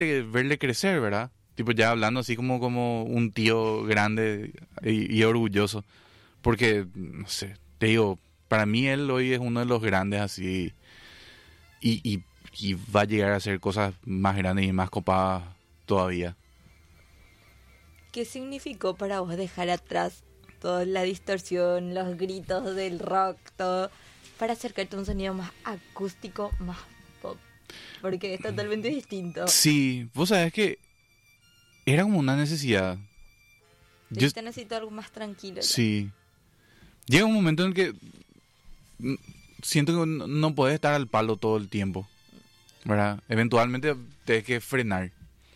verle crecer, ¿verdad? Tipo, ya hablando así como un tío grande y orgulloso. Porque, no sé, te digo, para mí él hoy es uno de los grandes así y, y, y va a llegar a hacer cosas más grandes y más copadas todavía. ¿Qué significó para vos dejar atrás toda la distorsión, los gritos del rock, todo, para acercarte a un sonido más acústico, más pop? Porque es totalmente distinto. Sí, vos sabés que era como una necesidad. Yo, Yo necesito algo más tranquilo. Ya. sí. Llega un momento en el que mm, siento que no podés estar al palo todo el tiempo, ¿verdad? Eventualmente tenés que frenar.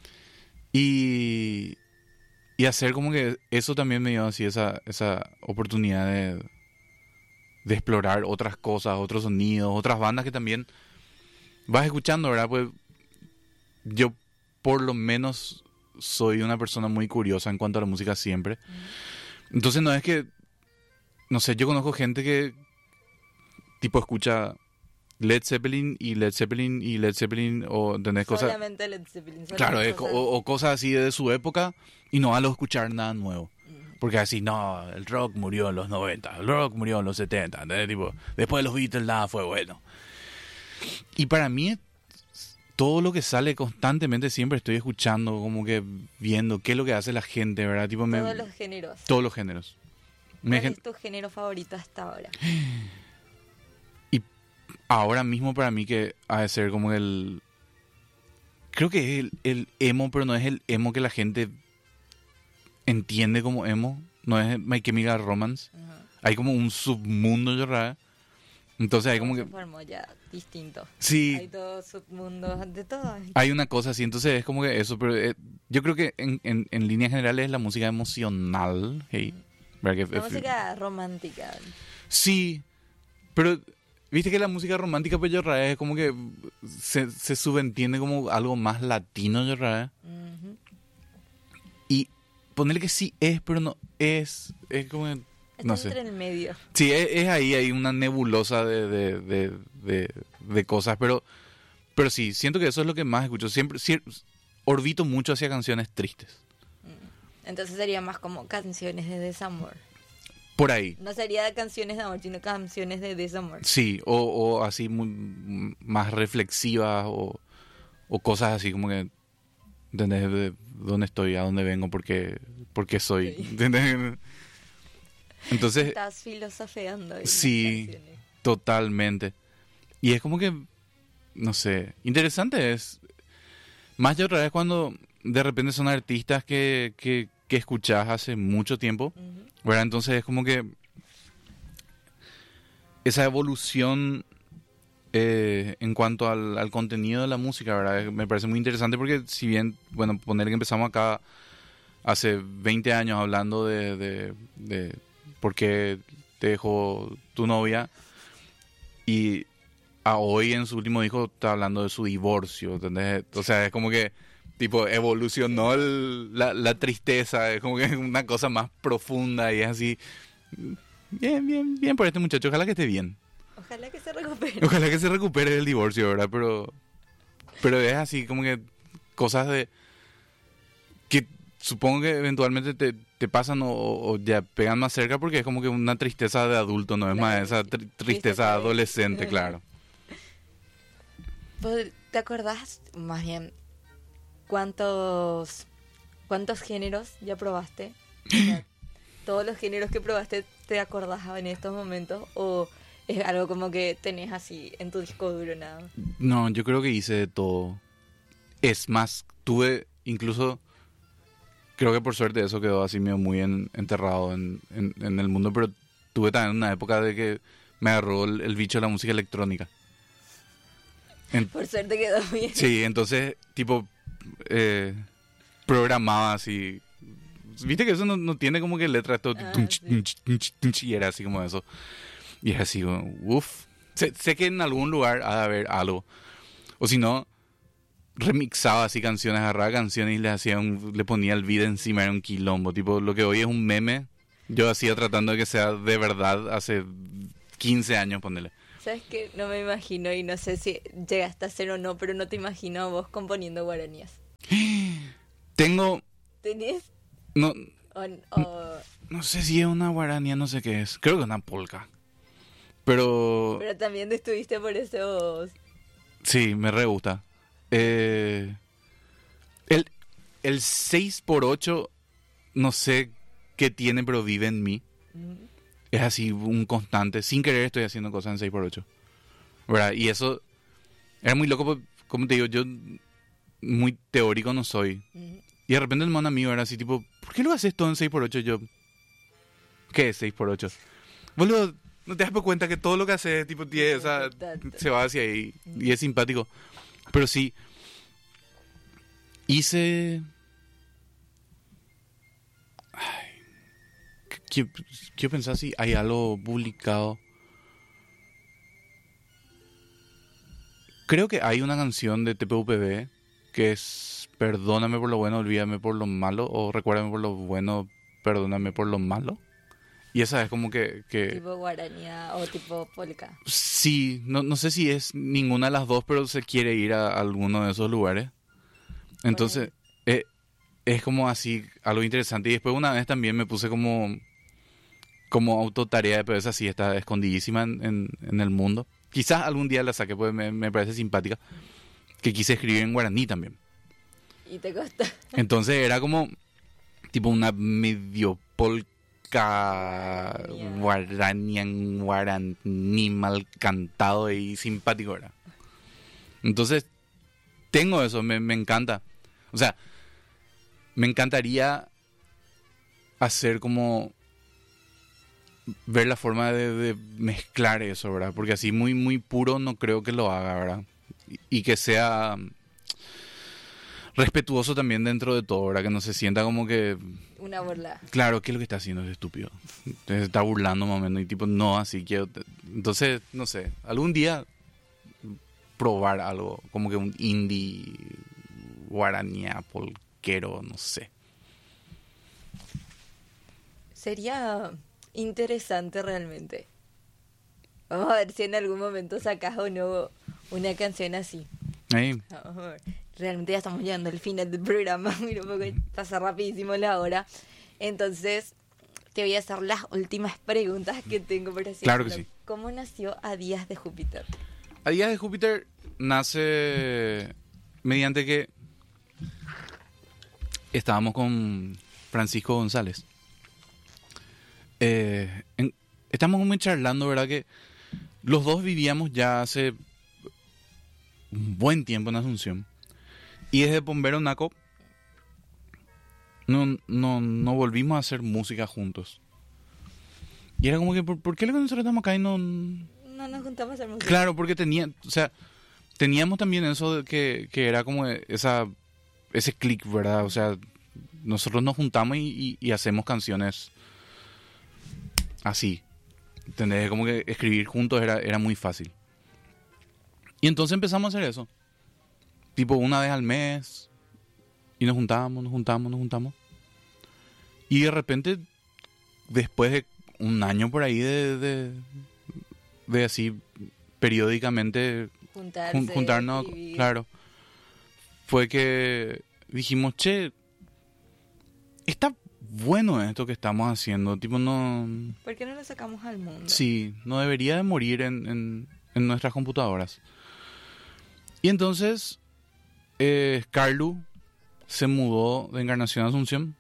Y, y hacer como que eso también me dio así esa oportunidad de explorar otras cosas, otros sonidos, otras bandas que también vas escuchando, ¿verdad? Pues yo por lo menos soy una persona muy curiosa en cuanto a la música siempre. Entonces no es que, no sé, yo conozco gente que tipo escucha Led Zeppelin y Led Zeppelin y Led Zeppelin o ¿entendés? Cosas, Solamente Led Zeppelin. claro, Solamente cosas. o cosas así de su época y no van a escuchar nada nuevo. Porque así, no, el rock murió en los 90, el rock murió en los 70, ¿entendés? Tipo, después de los Beatles nada fue bueno. Y para mí, todo lo que sale constantemente siempre estoy escuchando, como que viendo qué es lo que hace la gente, ¿verdad? Tipo, Todos los géneros. todos los géneros. ¿Cuál es tu género favorito hasta ahora? Y ahora mismo para mí que ha de ser como el... Creo que es el emo, pero no es el emo que la gente entiende como emo. No es My Chemical Romance. Hay como un submundo, yo raro. Entonces hay como que... Se formó ya distinto. Sí. Hay todos submundos, de todo. Hay una cosa así, entonces es como que eso, pero yo creo que en líneas generales es la música emocional. Hey, ¿verdad que, La música romántica. sí, pero viste que la música romántica, pues yo rara, es como que se subentiende como algo más latino, yo rara. Y ponerle que sí es, pero no es como... No sé. Entre el medio. Sí, es ahí, hay una nebulosa de cosas, pero sí, siento que eso es lo que más escucho. Siempre orbito mucho hacia canciones tristes. Entonces sería más como canciones de desamor. Por ahí. No sería de canciones de amor, sino canciones de desamor. Sí, o así más reflexivas o cosas así como que, ¿entendés? De dónde estoy, a dónde vengo, por qué soy. Sí. ¿Entendés? Entonces, estás filosofeando. Sí, totalmente. Y es como que, no sé, interesante es. Más de otra vez cuando de repente son artistas que escuchás hace mucho tiempo, ¿verdad? Entonces es como que esa evolución en cuanto al contenido de la música, ¿verdad? Me parece muy interesante porque si bien, bueno, poner que empezamos acá hace 20 años hablando de por qué te dejó tu novia y a hoy en su último disco está hablando de su divorcio, ¿entendés? O sea, es como que tipo evolucionó la tristeza, es como que es una cosa más profunda y es así. Bien por este muchacho, ojalá que esté bien. Ojalá que se recupere. Ojalá que se recupere del divorcio, ¿verdad? Pero es así como que cosas de que supongo que eventualmente te pasan o ya pegan más cerca porque es como que una tristeza de adulto, no es Claro, más esa tristeza adolescente, claro. ¿Te acordás más bien cuántos géneros ya probaste? O sea, todos los géneros que probaste, ¿te acordás en estos momentos? ¿O es algo como que tenés así en tu disco duro nada más? No, yo creo que hice de todo. Es más, tuve incluso, creo que por suerte eso quedó así medio muy enterrado en el mundo, pero tuve también una época de que me agarró el bicho de la música electrónica. Por suerte quedó bien. Sí, entonces, tipo, programaba así. Viste que eso no tiene como que letra, todo, Sí. y era así como eso. Y es así como, uff. Sé que en algún lugar ha de haber algo. O si no, remixaba así canciones, agarraba canciones y le ponía el beat encima, era un quilombo. Tipo, lo que hoy es un meme, yo hacía tratando de que sea de verdad hace 15 años, ponele. ¿Sabes qué? No me imagino y no sé si llegaste a hacer o no, pero no te imagino a vos componiendo guaraníes. Tengo... ¿Tenés? No, O- no sé si es una guarania, no sé qué es. Creo que es una polca. Pero Pero también estuviste por esos... sí, me re gusta. El, el 6x8, no sé qué tiene, pero vive en mí. Es así, un constante. Sin querer estoy haciendo cosas en 6x8. ¿Verdad? Y eso era muy loco, porque, como te digo, yo muy teórico no soy. Y de repente el man amigo era así, tipo, ¿por qué lo haces todo en 6x8? Yo, ¿qué es 6x8? Boludo, no te das cuenta que todo lo que haces, tipo, tiene, o sea, se va hacia ahí. Y es simpático. Pero sí, hice... Quiero pensar si hay algo publicado. Creo que hay una canción de TPUPB que es Perdóname por lo bueno, olvídame por lo malo. O Recuérdame por lo bueno, perdóname por lo malo. Y esa es como que Tipo guaranía o tipo polka. sí, no sé si es ninguna de las dos, pero se quiere ir a alguno de esos lugares. Entonces, es como así, algo interesante. Y después una vez también me puse como autotarea, pero esa sí está escondidísima en el mundo. Quizás algún día la saque, pues me parece simpática. Que quise escribir en guaraní también. Y te costó. Entonces era como tipo una medio polca guaraní mal cantado y simpático era. Entonces tengo eso, me encanta. O sea, me encantaría hacer como ver la forma de mezclar eso, ¿verdad? Porque así muy, muy puro no creo que lo haga, ¿verdad? Y que sea respetuoso también dentro de todo, ¿verdad? Que no se sienta como que, Una burla. claro, ¿qué es lo que está haciendo? Es estúpido. Se está burlando más o menos y tipo, no, así quiero... Entonces, no sé, algún día probar algo, como que un indie guaranía, polquero, no sé. Sería interesante realmente. Vamos a ver si en algún momento sacas o no una canción así. Ahí, Vamos a ver. Realmente ya estamos llegando al final del programa. Mira un poco, pasa rapidísimo la hora. Entonces, te voy a hacer las últimas preguntas que tengo para hacer. Claro que sí. ¿Cómo nació A Días de Júpiter? A Días de Júpiter nace mediante que estábamos con Francisco González. Estamos muy charlando, ¿verdad? Que los dos vivíamos ya hace un buen tiempo en Asunción. Y desde Bombero Naco no volvimos a hacer música juntos. Y era como que, ¿por qué nosotros estamos acá y no...? No nos juntamos a hacer música. Claro, porque teníamos también eso de que era como ese click, ¿verdad? O sea, nosotros nos juntamos y hacemos canciones así. ¿Entendés? Como que escribir juntos era muy fácil. Y entonces empezamos a hacer eso. Tipo una vez al mes. Y nos juntamos. Y de repente, después de un año por ahí de así periódicamente Juntarse, juntarnos, escribir. claro, fue que dijimos, che, está bueno esto que estamos haciendo, tipo no, ¿Por qué no lo sacamos al mundo? sí, no debería de morir en nuestras computadoras. Y entonces Carlu se mudó de Encarnación a Asunción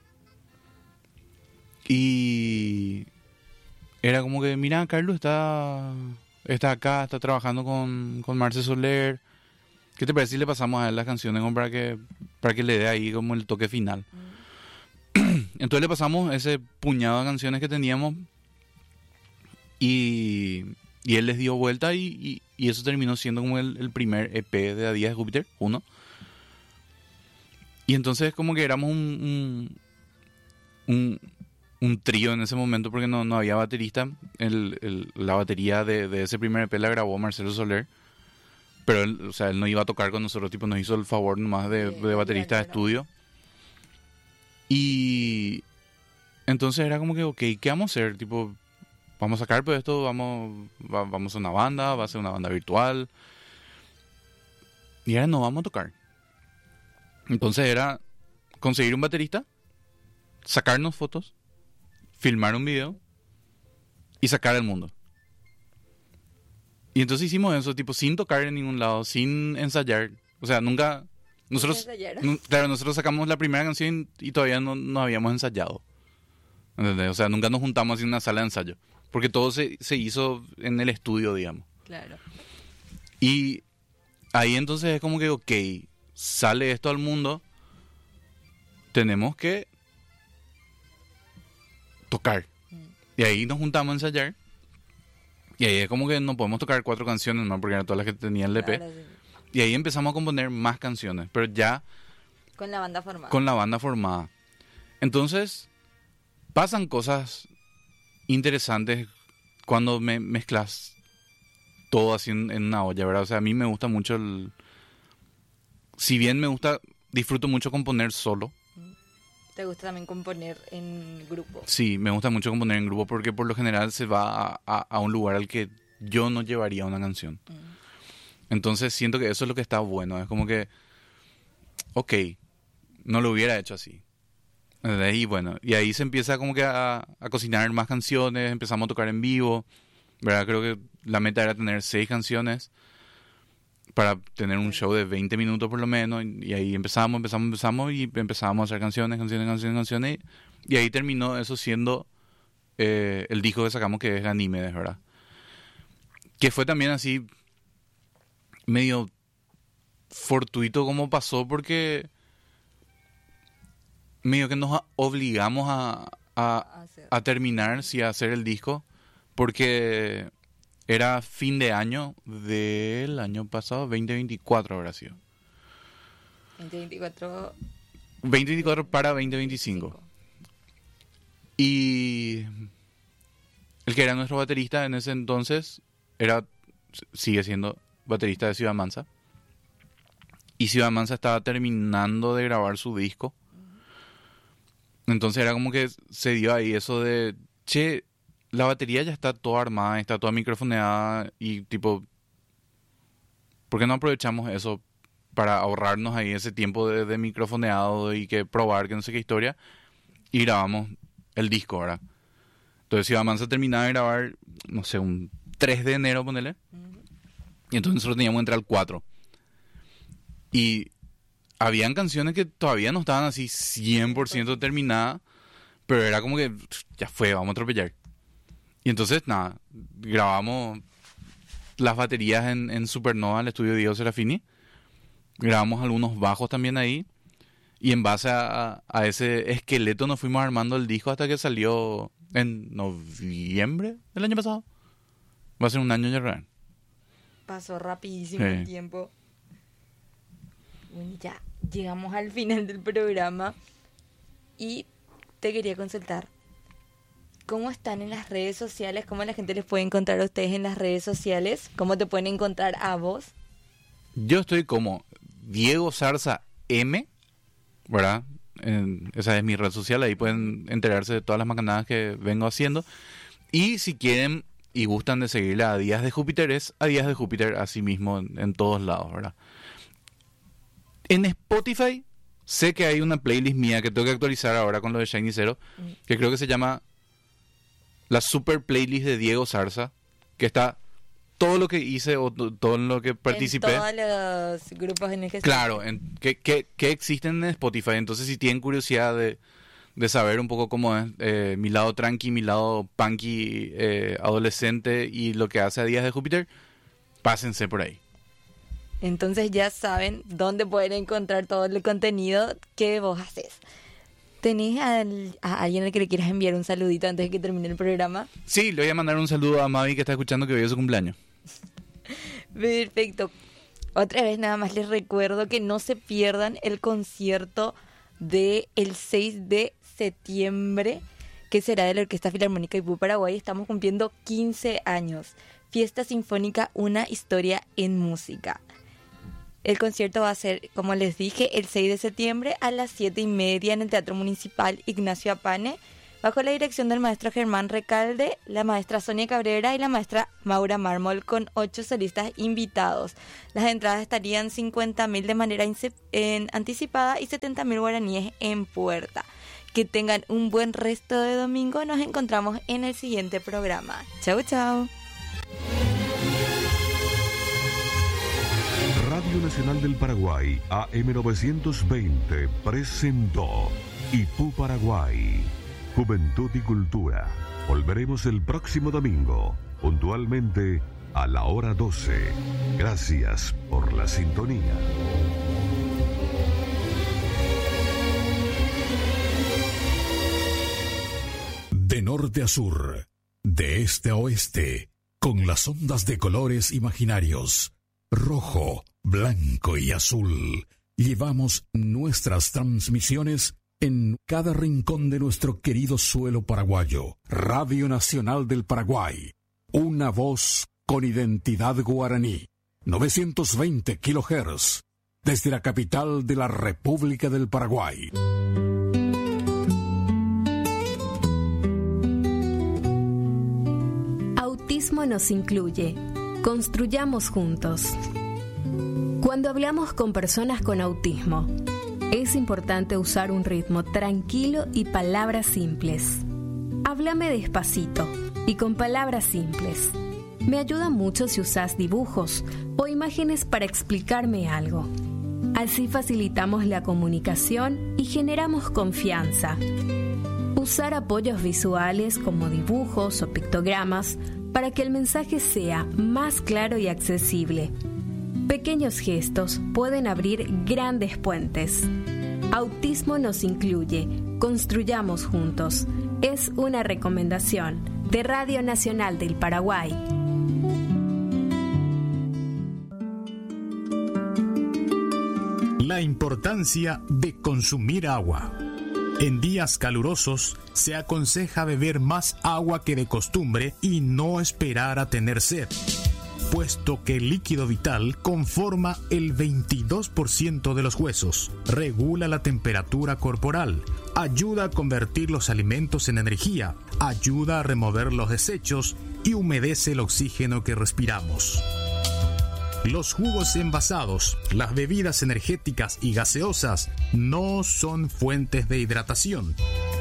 y era como que, mira, Carlu está acá, está trabajando con Marce Soler. ¿Qué te parece si le pasamos a él las canciones como para que le dé ahí como el toque final? Entonces le pasamos ese puñado de canciones que teníamos y él les dio vuelta y eso terminó siendo como el primer EP de A Días de Júpiter 1. Y entonces como que éramos un trío en ese momento porque no había baterista. La batería de ese primer EP la grabó Marcelo Soler. Pero él, o sea, él no iba a tocar con nosotros, tipo, nos hizo el favor nomás de baterista de estudio. Y entonces era como que, ok, ¿qué vamos a hacer? Tipo, vamos a sacar pues esto, vamos a una banda, va a ser una banda virtual. Y ahora no vamos a tocar. Entonces era conseguir un baterista, sacarnos fotos, filmar un video y sacar al mundo. Y entonces hicimos eso, tipo, sin tocar en ningún lado, sin ensayar. O sea, nunca... Nosotros, claro, nosotros sacamos la primera canción y todavía no habíamos ensayado. ¿Entendés? O sea, nunca nos juntamos en una sala de ensayo. Porque todo se hizo en el estudio, digamos. Claro. Y ahí entonces es como que, ok, sale esto al mundo, tenemos que tocar. Y ahí nos juntamos a ensayar. Y ahí es como que no podemos tocar 4 canciones, ¿no? Porque eran todas las que tenía el EP. Claro, sí. Y ahí empezamos a componer más canciones, pero ya Con la banda formada. con la banda formada. Entonces, pasan cosas interesantes cuando mezclas todo así en una olla, ¿verdad? O sea, a mí me gusta mucho si bien me gusta, disfruto mucho componer solo. ¿Te gusta también componer en grupo? Sí, me gusta mucho componer en grupo porque por lo general se va a un lugar al que yo no llevaría una canción. Entonces siento que eso es lo que está bueno. Es como que, ok, no lo hubiera hecho así. Y bueno, y ahí se empieza como que a cocinar más canciones, empezamos a tocar en vivo, ¿verdad? Creo que la meta era tener 6 canciones para tener un show de 20 minutos por lo menos. Y ahí empezamos y empezamos a hacer canciones. Y ahí terminó eso siendo el disco que sacamos, que es Ganímedes, ¿verdad? Que fue también así medio fortuito como pasó, porque medio que nos obligamos a terminar, sí, a hacer el disco, porque era fin de año del año pasado, 2024 habrá sido. 2024 para 2025. Y el que era nuestro baterista en ese entonces sigue siendo baterista de Ciudad Mansa. Y Ciudad Mansa estaba terminando de grabar su disco. Entonces era como que se dio ahí eso de, che, la batería ya está toda armada, está toda microfoneada y tipo, ¿por qué no aprovechamos eso para ahorrarnos ahí ese tiempo de microfoneado y que probar que no sé qué historia? Y grabamos el disco, ¿verdad? Entonces Ciudad Mansa terminaba de grabar, no sé, un 3 de enero, ponele. Y entonces nosotros teníamos que entrar al 4. Y habían canciones que todavía no estaban así 100% terminadas, pero era como que ya fue, vamos a atropellar. Y entonces, nada, grabamos las baterías en Supernova, el estudio de Diego Serafini. Grabamos algunos bajos también ahí. Y en base a ese esqueleto nos fuimos armando el disco hasta que salió en noviembre del año pasado. Va a ser un año ya real. Pasó rapidísimo el tiempo. Bueno, ya llegamos al final del programa y te quería consultar, ¿cómo están en las redes sociales? ¿Cómo la gente les puede encontrar a ustedes en las redes sociales? ¿Cómo te pueden encontrar a vos? Yo estoy como Diego Zarza M, ¿verdad? Esa es mi red social, ahí pueden enterarse de todas las macanadas que vengo haciendo. Y si quieren y gustan de seguirle a Días de Júpiter, es a Días de Júpiter así mismo en todos lados, ¿verdad? En Spotify sé que hay una playlist mía que tengo que actualizar ahora con lo de Shiny Zero, que creo que se llama la Super Playlist de Diego Zarza, que está todo lo que hice o todo lo que participé. En todos los grupos en el que claro, que existen en Spotify. Entonces, si tienen curiosidad de saber un poco cómo es mi lado tranqui, mi lado punky, adolescente y lo que hace a Días de Júpiter, pásense por ahí. Entonces ya saben dónde pueden encontrar todo el contenido que vos haces. ¿Tenés a alguien al que le quieras enviar un saludito antes de que termine el programa? Sí, le voy a mandar un saludo a Mavi que está escuchando, que hoy es su cumpleaños. Perfecto. Otra vez nada más les recuerdo que no se pierdan el concierto del 6 de septiembre, que será de la Orquesta Filarmónica Ipú Paraguay. Estamos cumpliendo 15 años. Fiesta Sinfónica, una historia en música. El concierto va a ser, como les dije, el 6 de septiembre a las 7:30 en el Teatro Municipal Ignacio Apane. bajo la dirección del maestro Germán Recalde, la maestra Sonia Cabrera y la maestra Maura Mármol, con 8 solistas invitados. Las entradas estarían 50.000 de manera anticipada y 70.000 guaraníes en puerta. Que tengan un buen resto de domingo. Nos encontramos en el siguiente programa. Chau, chau. Radio Nacional del Paraguay, AM920, presentó Ipú Paraguay, Juventud y Cultura. Volveremos el próximo domingo, puntualmente a la hora 12. Gracias por la sintonía. De norte a sur, de este a oeste, con las ondas de colores imaginarios, rojo, blanco y azul, llevamos nuestras transmisiones en cada rincón de nuestro querido suelo paraguayo. Radio Nacional del Paraguay, una voz con identidad guaraní, 920 kHz, desde la capital de la República del Paraguay. Autismo nos incluye. Construyamos juntos. Cuando hablamos con personas con autismo, es importante usar un ritmo tranquilo y palabras simples. Háblame despacito y con palabras simples. Me ayuda mucho si usas dibujos o imágenes para explicarme algo. Así facilitamos la comunicación y generamos confianza. Usar apoyos visuales como dibujos o pictogramas para que el mensaje sea más claro y accesible. Pequeños gestos pueden abrir grandes puentes. Autismo nos incluye. Construyamos juntos. Es una recomendación de Radio Nacional del Paraguay. La importancia de consumir agua. En días calurosos se aconseja beber más agua que de costumbre y no esperar a tener sed, puesto que el líquido vital conforma el 22% de los huesos, regula la temperatura corporal, ayuda a convertir los alimentos en energía, ayuda a remover los desechos y humedece el oxígeno que respiramos. Los jugos envasados, las bebidas energéticas y gaseosas no son fuentes de hidratación.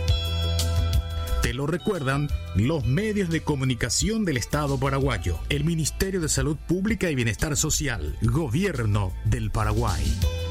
Te lo recuerdan los medios de comunicación del Estado paraguayo, el Ministerio de Salud Pública y Bienestar Social, Gobierno del Paraguay.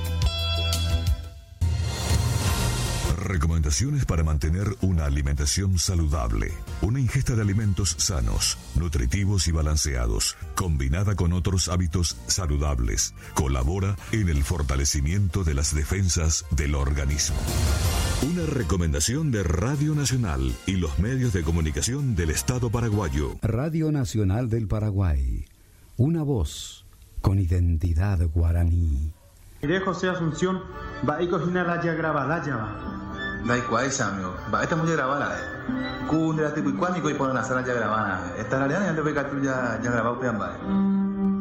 Recomendaciones para mantener una alimentación saludable. Una ingesta de alimentos sanos, nutritivos y balanceados, combinada con otros hábitos saludables, colabora en el fortalecimiento de las defensas del organismo. Una recomendación de Radio Nacional y los medios de comunicación del Estado paraguayo. Radio Nacional del Paraguay, una voz con identidad guaraní. Mire José Asunción, va y cocina la ya grabada ya va. Da igual, amigo. Va, esta es muy grabada. Cundra, tipo y cuánico y ponen la sala ya grabada. Esta realidad ya te ve que tú ya grabado te han.